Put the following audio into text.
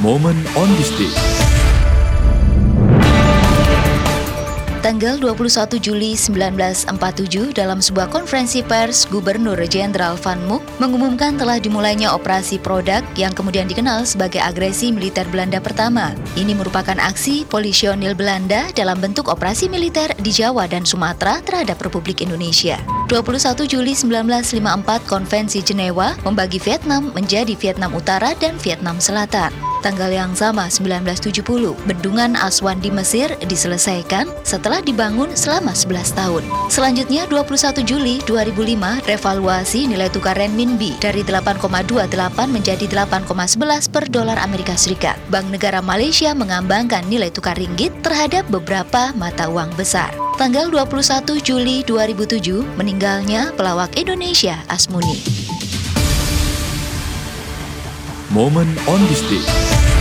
Moment on this day. Tanggal 21 Juli 1947, dalam sebuah konferensi pers, Gubernur Jenderal Van Mook mengumumkan telah dimulainya operasi Produk yang kemudian dikenal sebagai agresi militer Belanda pertama. Ini merupakan aksi polisionil Belanda dalam bentuk operasi militer di Jawa dan Sumatera terhadap Republik Indonesia. 21 Juli 1954, Konvensi Jenewa membagi Vietnam menjadi Vietnam Utara dan Vietnam Selatan. Tanggal yang sama, 1970, Bendungan Aswan di Mesir diselesaikan setelah dibangun selama 11 tahun. Selanjutnya, 21 Juli 2005, revaluasi nilai tukar renminbi dari 8,28 menjadi 8,11 per dolar Amerika Serikat. Bank Negara Malaysia mengambangkan nilai tukar ringgit terhadap beberapa mata uang besar. Tanggal 21 Juli 2007, meninggalnya pelawak Indonesia Asmuni. Moment on this day.